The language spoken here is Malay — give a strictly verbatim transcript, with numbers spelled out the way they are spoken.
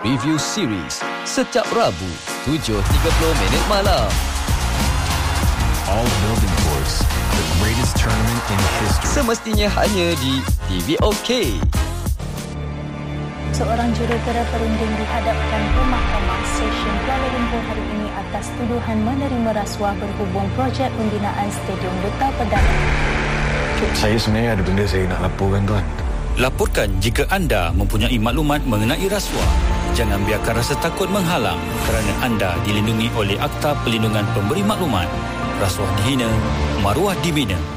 Review Series setiap Rabu tujuh tiga puluh minit malam. All building towards the greatest tournament in history. Semestinya hanya di T V OK. Seorang jurutera perunding dihadapkan ke Mahkamah Session Kuala Lumpur hari ini atas tuduhan menerima rasuah berhubung projek pembinaan Stadium Duta Perdana. Saya sebenarnya ada benda saya nak laporkan, tuan. Laporkan jika anda mempunyai maklumat mengenai rasuah. Jangan biarkan rasa takut menghalang kerana anda dilindungi oleh Akta Perlindungan Pemberi Maklumat. Rasuah dihina, maruah dibina.